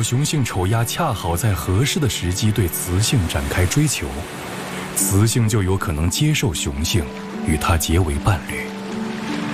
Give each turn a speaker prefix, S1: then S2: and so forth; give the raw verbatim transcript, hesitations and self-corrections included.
S1: 果雄性丑鸭恰好在合适的时机对雌性展开追求，雌性就有可能接受雄性，与它结为伴侣。